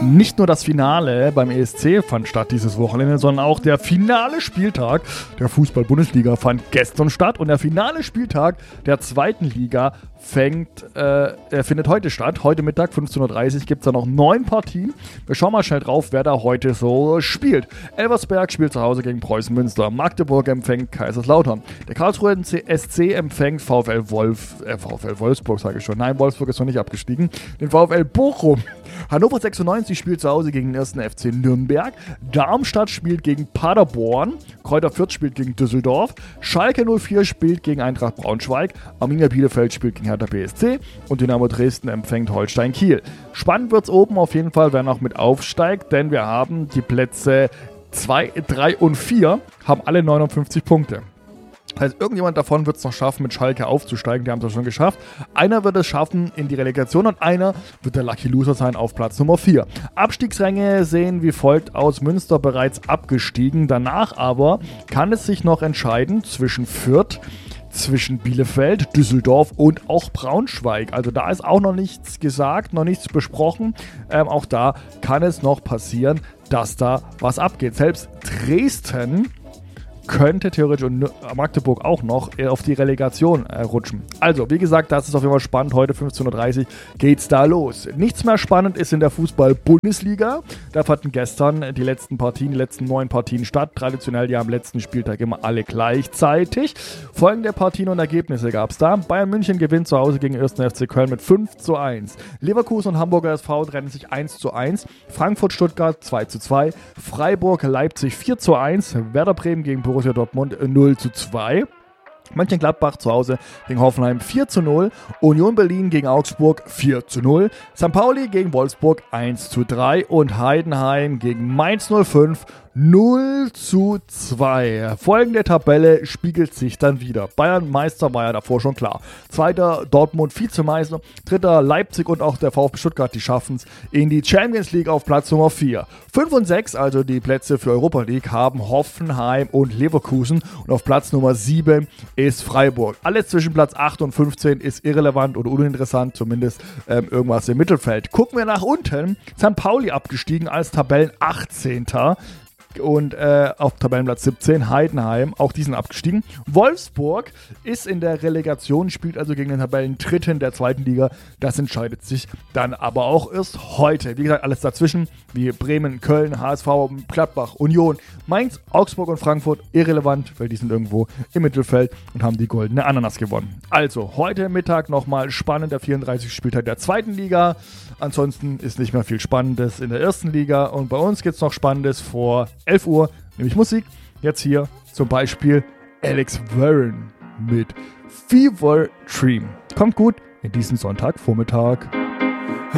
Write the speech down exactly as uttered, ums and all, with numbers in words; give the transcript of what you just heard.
Nicht nur das Finale beim E S C fand statt dieses Wochenende, sondern auch der finale Spieltag der Fußball-Bundesliga fand gestern statt. Und der finale Spieltag der zweiten Liga fängt, äh, er findet heute statt. Heute Mittag, fünfzehn Uhr dreißig, gibt es da noch neun Partien. Wir schauen mal schnell drauf, wer da heute so spielt. Elversberg spielt zu Hause gegen Preußen Münster. Magdeburg empfängt Kaiserslautern. Der Karlsruher S C empfängt VfL Wolf, äh, VfL Wolfsburg, sage ich schon. Nein, Wolfsburg ist noch nicht abgestiegen. Den VfL Bochum. Hannover sechsundneunzig spielt zu Hause gegen den ersten F C Nürnberg. Darmstadt spielt gegen Paderborn. Kräuter Fürth spielt gegen Düsseldorf. Schalke null vier spielt gegen Eintracht Braunschweig. Arminia Bielefeld spielt gegen Hertha B S C. Und Dynamo Dresden empfängt Holstein Kiel. Spannend wird es oben auf jeden Fall, wer noch mit aufsteigt, denn wir haben die Plätze zwei, drei und vier, haben alle neunundfünfzig Punkte. Das heißt, irgendjemand davon wird es noch schaffen, mit Schalke aufzusteigen. Die haben es ja schon geschafft. Einer wird es schaffen in die Relegation und einer wird der Lucky Loser sein auf Platz Nummer vier. Abstiegsränge sehen wie folgt aus. Münster bereits abgestiegen. Danach aber kann es sich noch entscheiden zwischen Fürth, zwischen Bielefeld, Düsseldorf und auch Braunschweig. Also da ist auch noch nichts gesagt, noch nichts besprochen. Ähm, auch da kann es noch passieren, dass da was abgeht. Selbst Dresden könnte theoretisch und Magdeburg auch noch auf die Relegation äh, rutschen. Also, wie gesagt, das ist auf jeden Fall spannend. Heute fünfzehn Uhr dreißig geht's da los. Nichts mehr spannend ist in der Fußball-Bundesliga. Da fanden gestern die letzten Partien, die letzten neun Partien statt. Traditionell ja am letzten Spieltag immer alle gleichzeitig. Folgende Partien und Ergebnisse gab es da. Bayern München gewinnt zu Hause gegen den ersten F C Köln mit fünf zu eins. Leverkusen und Hamburger S V trennen sich eins zu eins. Frankfurt-Stuttgart zwei zu zwei. Freiburg-Leipzig vier zu eins. Werder Bremen gegen Borussia Dortmund null zu zwei. Mönchengladbach zu Hause gegen Hoffenheim vier zu null. Union Berlin gegen Augsburg vier zu null. Sankt Pauli gegen Wolfsburg eins zu drei. Und Heidenheim gegen Mainz null fünf null zu zwei. Folgende Tabelle spiegelt sich dann wieder. Bayern Meister war ja davor schon klar. Zweiter Dortmund Vizemeister. Dritter Leipzig und auch der VfB Stuttgart, die schaffen es in die Champions League auf Platz Nummer vier. fünf und sechs, also die Plätze für Europa League, haben Hoffenheim und Leverkusen. Und auf Platz Nummer sieben ist Freiburg. Alles zwischen Platz acht und fünfzehn ist irrelevant oder uninteressant, zumindest ähm, irgendwas im Mittelfeld. Gucken wir nach unten. Sankt Pauli abgestiegen als Tabellen achtzehnter Und äh, auf Tabellenplatz siebzehn Heidenheim, auch die sind abgestiegen. Wolfsburg ist in der Relegation, spielt also gegen den Tabellendritten der zweiten Liga. Das entscheidet sich dann aber auch erst heute. Wie gesagt, alles dazwischen, wie Bremen, Köln, H S V, Gladbach, Union, Mainz, Augsburg und Frankfurt, irrelevant, weil die sind irgendwo im Mittelfeld und haben die goldene Ananas gewonnen. Also, heute Mittag nochmal spannend, der vierunddreißigste Spieltag der zweiten Liga. Ansonsten ist nicht mehr viel Spannendes in der ersten Liga. Und bei uns gibt es noch Spannendes vor elf Uhr, nämlich Musik. Jetzt hier zum Beispiel Alex Warren mit Fever Dream. Kommt gut in diesen Sonntagvormittag.